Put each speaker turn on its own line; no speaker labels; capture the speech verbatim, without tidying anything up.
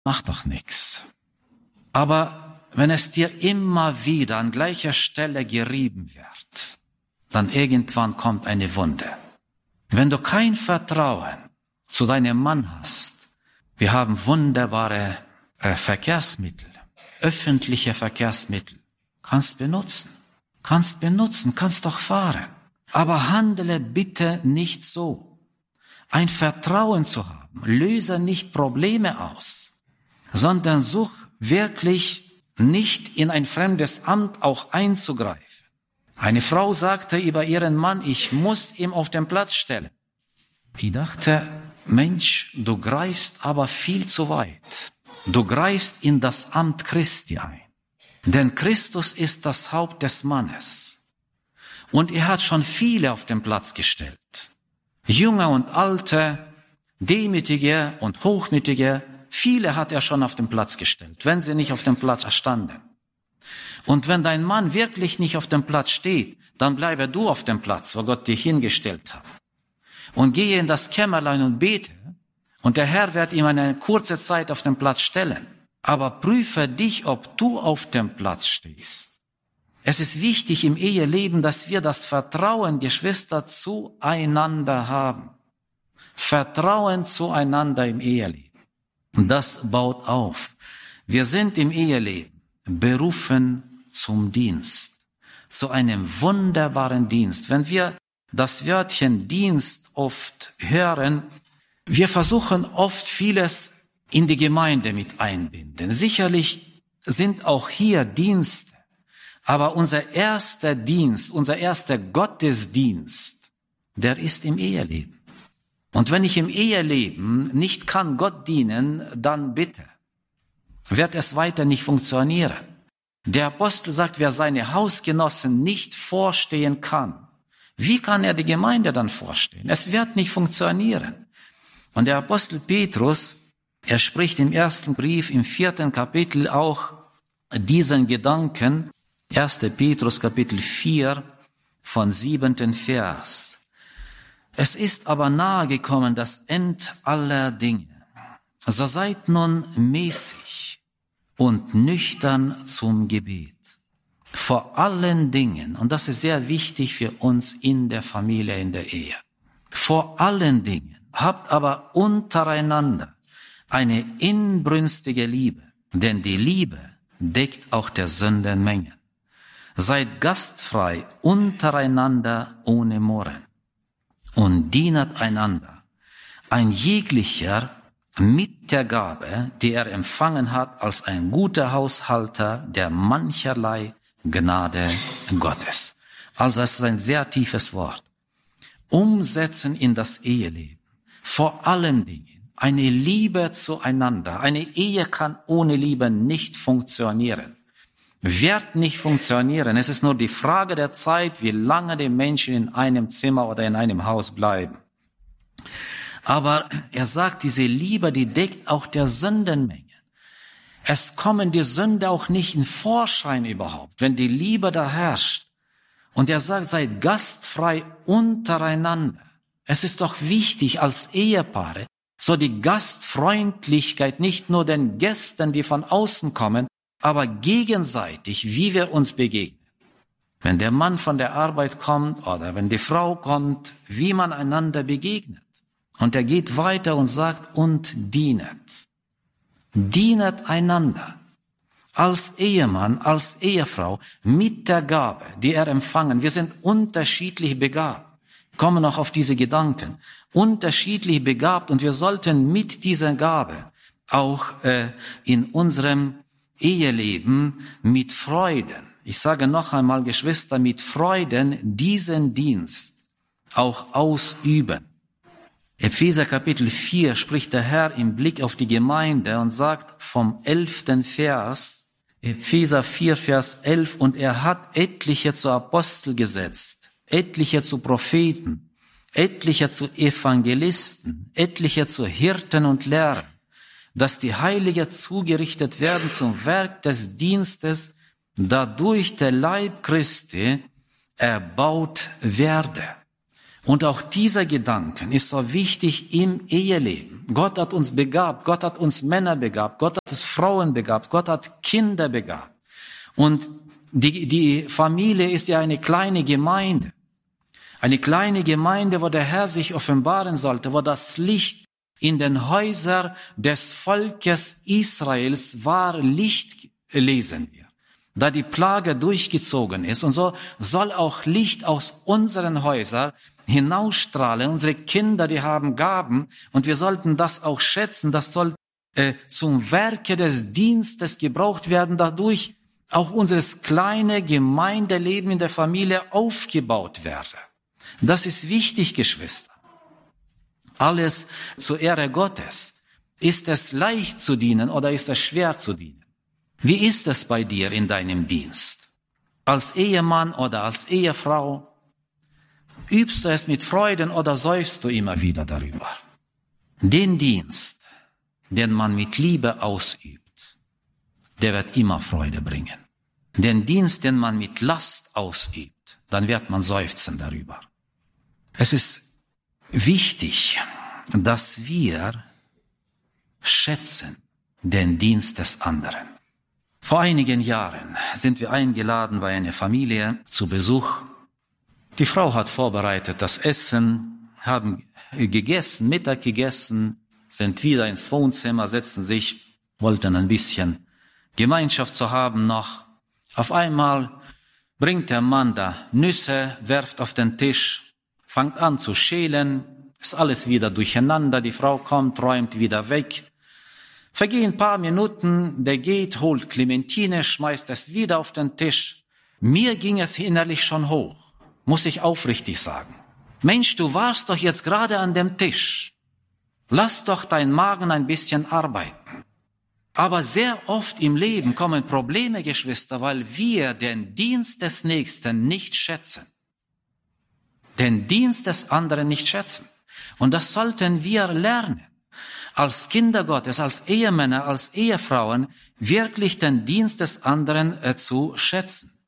macht doch nichts. Aber wenn es dir immer wieder an gleicher Stelle gerieben wird, dann irgendwann kommt eine Wunde. Wenn du kein Vertrauen zu deinem Mann hast, wir haben wunderbare äh, Verkehrsmittel, öffentliche Verkehrsmittel, kannst benutzen, kannst benutzen, kannst doch fahren. Aber handle bitte nicht so. Ein Vertrauen zu haben, löse nicht Probleme aus, sondern such wirklich nicht in ein fremdes Amt auch einzugreifen. Eine Frau sagte über ihren Mann, ich muss ihn auf den Platz stellen. Ich dachte, Mensch, du greifst aber viel zu weit. Du greifst in das Amt Christi ein. Denn Christus ist das Haupt des Mannes. Und er hat schon viele auf den Platz gestellt. Junge und alte, demütige und hochmütige, viele hat er schon auf den Platz gestellt, wenn sie nicht auf dem Platz standen. Und wenn dein Mann wirklich nicht auf dem Platz steht, dann bleibe du auf dem Platz, wo Gott dich hingestellt hat. Und gehe in das Kämmerlein und bete, und der Herr wird ihm eine kurze Zeit auf den Platz stellen. Aber prüfe dich, ob du auf dem Platz stehst. Es ist wichtig im Eheleben, dass wir das Vertrauen, Geschwister, zueinander haben. Vertrauen zueinander im Eheleben. Und das baut auf. Wir sind im Eheleben berufen zum Dienst, zu einem wunderbaren Dienst. Wenn wir das Wörtchen Dienst oft hören, wir versuchen oft vieles in die Gemeinde mit einbinden. Sicherlich sind auch hier Dienste, aber unser erster Dienst, unser erster Gottesdienst, der ist im Eheleben. Und wenn ich im Eheleben nicht kann Gott dienen, dann bitte, wird es weiter nicht funktionieren. Der Apostel sagt, wer seine Hausgenossen nicht vorstehen kann, wie kann er die Gemeinde dann vorstehen? Es wird nicht funktionieren. Und der Apostel Petrus, er spricht im ersten Brief, im vierten Kapitel auch diesen Gedanken, erster Petrus Kapitel vier von siebenten Vers. Es ist aber nahe gekommen das End aller Dinge. So seid nun mäßig und nüchtern zum Gebet. Vor allen Dingen, und das ist sehr wichtig für uns in der Familie, in der Ehe, vor allen Dingen habt aber untereinander eine inbrünstige Liebe, denn die Liebe deckt auch der Sünden Mengen. Seid gastfrei untereinander ohne Murren und dienet einander, ein jeglicher mit der Gabe, die er empfangen hat, als ein guter Haushalter der mancherlei Gnade Gottes. Also es ist ein sehr tiefes Wort. Umsetzen in das Eheleben. Vor allen Dingen eine Liebe zueinander. Eine Ehe kann ohne Liebe nicht funktionieren. Wird nicht funktionieren. Es ist nur die Frage der Zeit, wie lange die Menschen in einem Zimmer oder in einem Haus bleiben. Aber er sagt, diese Liebe, die deckt auch der Sündenmenge. Es kommen die Sünde auch nicht in Vorschein überhaupt, wenn die Liebe da herrscht. Und er sagt, seid gastfrei untereinander. Es ist doch wichtig als Ehepaare, so die Gastfreundlichkeit nicht nur den Gästen, die von außen kommen, aber gegenseitig, wie wir uns begegnen. Wenn der Mann von der Arbeit kommt oder wenn die Frau kommt, wie man einander begegnet. Und er geht weiter und sagt, und dienet. Dienet einander. Als Ehemann, als Ehefrau, mit der Gabe, die er empfangen. Wir sind unterschiedlich begabt. Kommen noch auf diese Gedanken. Unterschiedlich begabt und wir sollten mit dieser Gabe auch äh, in unserem Eheleben mit Freuden, ich sage noch einmal, Geschwister, mit Freuden diesen Dienst auch ausüben. Epheser Kapitel vier spricht der Herr im Blick auf die Gemeinde und sagt vom elften Vers, Epheser vier, Vers elf, und er hat etliche zu Apostel gesetzt, etliche zu Propheten, etliche zu Evangelisten, etliche zu Hirten und Lehrern, dass die Heiligen zugerichtet werden zum Werk des Dienstes, dadurch der Leib Christi erbaut werde. Und auch dieser Gedanken ist so wichtig im Eheleben. Gott hat uns begabt, Gott hat uns Männer begabt, Gott hat uns Frauen begabt, Gott hat Kinder begabt. Und die, die Familie ist ja eine kleine Gemeinde. Eine kleine Gemeinde, wo der Herr sich offenbaren sollte, wo das Licht in den Häusern des Volkes Israels war, Licht lesen wir. Da die Plage durchgezogen ist. Und so soll auch Licht aus unseren Häusern hinausstrahlen. Unsere Kinder, die haben Gaben. Und wir sollten das auch schätzen. Das soll äh, zum Werke des Dienstes gebraucht werden. Dadurch auch unseres kleine Gemeindeleben in der Familie aufgebaut werde. Das ist wichtig, Geschwister. Alles zur Ehre Gottes. Ist es leicht zu dienen oder ist es schwer zu dienen? Wie ist es bei dir in deinem Dienst? Als Ehemann oder als Ehefrau? Übst du es mit Freuden oder seufzt du immer wieder darüber? Den Dienst, den man mit Liebe ausübt, der wird immer Freude bringen. Den Dienst, den man mit Last ausübt, dann wird man seufzen darüber. Es ist wichtig, dass wir schätzen den Dienst des anderen. Vor einigen Jahren sind wir eingeladen bei einer Familie zu Besuch. Die Frau hat vorbereitet das Essen, haben gegessen, Mittag gegessen, sind wieder ins Wohnzimmer, setzen sich, wollten ein bisschen Gemeinschaft zu haben noch. Auf einmal bringt der Mann da Nüsse, werft auf den Tisch, fängt an zu schälen, ist alles wieder durcheinander, die Frau kommt, räumt wieder weg. Vergehen ein paar Minuten, der geht, holt Clementine, schmeißt es wieder auf den Tisch. Mir ging es innerlich schon hoch, muss ich aufrichtig sagen. Mensch, du warst doch jetzt gerade an dem Tisch. Lass doch dein Magen ein bisschen arbeiten. Aber sehr oft im Leben kommen Probleme, Geschwister, weil wir den Dienst des Nächsten nicht schätzen. Den Dienst des anderen nicht schätzen. Und das sollten wir lernen. Als Kinder Gottes, als Ehemänner, als Ehefrauen, wirklich den Dienst des anderen äh, zu schätzen.